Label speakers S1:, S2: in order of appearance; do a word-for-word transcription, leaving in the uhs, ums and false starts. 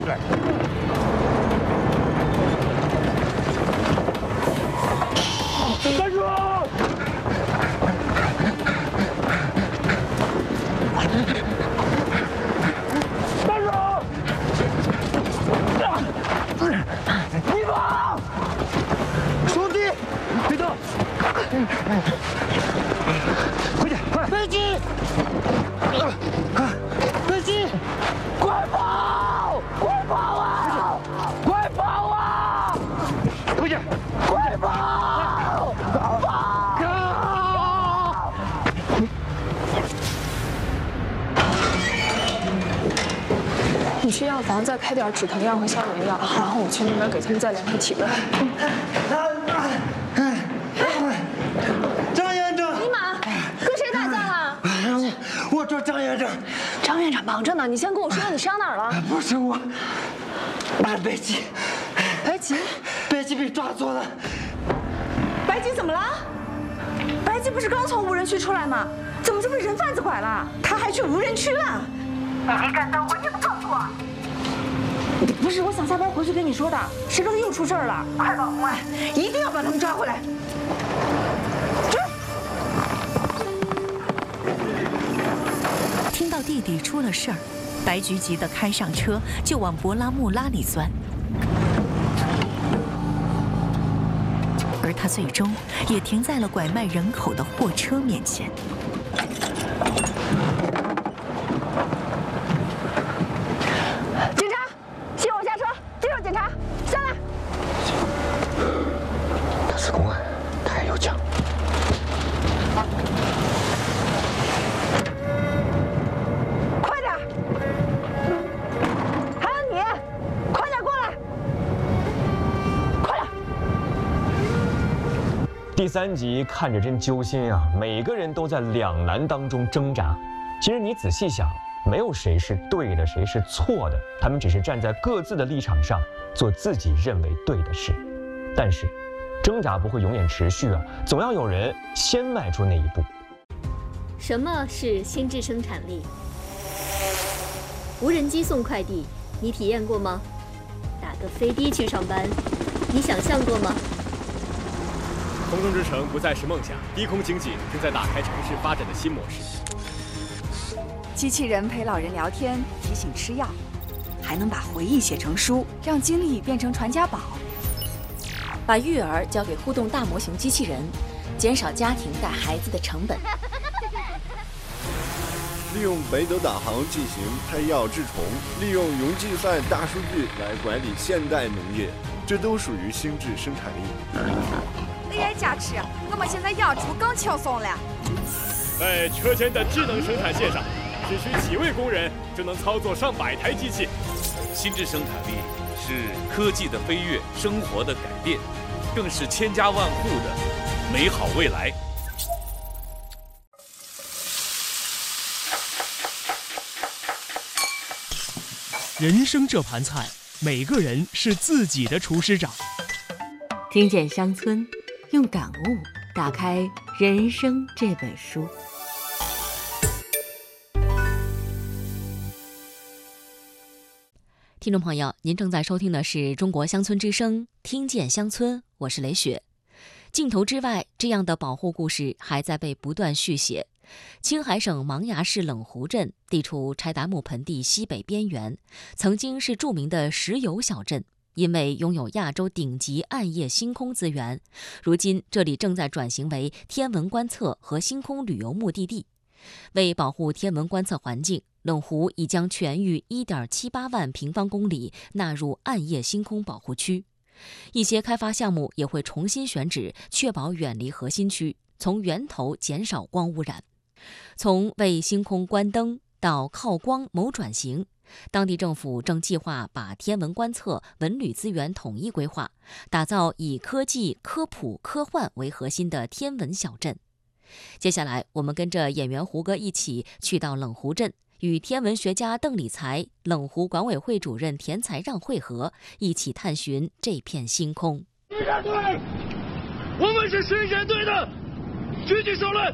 S1: 来。站住！站住！你跑！兄弟，别动！快点，快！飞机！飞机！快跑！快跑啊！快跑啊！快点！快跑！跑！
S2: 你去药房再开点止疼药和消炎药，然后我去那边给他们再量个体温。
S3: 张院长，
S2: 尼玛，跟谁打架了？
S3: 我找张院长。
S2: 张院长忙着呢，你先跟我说说你伤哪儿了？
S3: 不是我，俺白吉。
S2: 白吉，
S3: 白吉被抓走了。
S2: 白吉怎么了？白吉不是刚从无人区出来吗？怎么就被人贩子拐了？他还去无人区了？
S4: 你没赶到，我你不告诉我。
S2: 不是，我想下班回去跟你说的。谁知道又出事儿了？
S4: 快报公安，
S2: 一定要把他们抓回来。
S5: 听到弟弟出了事儿，白菊急得开上车就往博拉木拉里钻，而他最终也停在了拐卖人口的货车面前。
S2: 警察，请我下车，接受检查，下来。
S3: 他是公安，他也有枪。
S2: 快点！还有你，快点过来！快点！
S6: 第三集看着真揪心啊，每个人都在两难当中挣扎。其实你仔细想，没有谁是对的，谁是错的，他们只是站在各自的立场上做自己认为对的事。但是，挣扎不会永远持续啊，总要有人先迈出那一步。
S7: 什么是心智生产力？无人机送快递，你体验过吗？打个飞的去上班，你想象过吗？
S8: 空中之城不再是梦想，低空经济正在打开城市发展的新模式。
S9: 机器人陪老人聊天，提醒吃药，还能把回忆写成书，让经历变成传家宝。
S10: 把育儿交给互动大模型机器人，减少家庭带孩子的成本。
S11: 利用北斗导航进行拍药治虫，利用云计算大数据来管理现代农业，这都属于心智生产力。
S9: A I 加持，我们现在养猪更轻松了。
S8: 在车间的智能生产线上，只需几位工人就能操作上百台机器。
S12: 心智生产力是科技的飞跃，生活的改变，更是千家万户的美好未来。
S13: 人生这盘菜，每个人是自己的厨师长。
S14: 听见乡村，用感悟打开人生这本书。
S15: 听众朋友，您正在收听的是中国乡村之声，听见乡村，我是雷雪。镜头之外，这样的保护故事还在被不断续写。青海省芒崖市冷湖镇地处柴达木盆地西北边缘，曾经是著名的石油小镇。因为拥有亚洲顶级暗夜星空资源，如今这里正在转型为天文观测和星空旅游目的地。为保护天文观测环境，冷湖已将全域 一点七八万平方公里纳入暗夜星空保护区。一些开发项目也会重新选址，确保远离核心区，从源头减少光污染。从为星空关灯到靠光谋转型，当地政府正计划把天文观测、文旅资源统一规划，打造以科技、科普、科幻为核心的天文小镇。接下来，我们跟着演员胡歌一起去到冷湖镇，与天文学家邓理才、冷湖管委会主任田才让会合，一起探寻这片星空。
S1: 巡山队，我们是巡山队的，举起手来！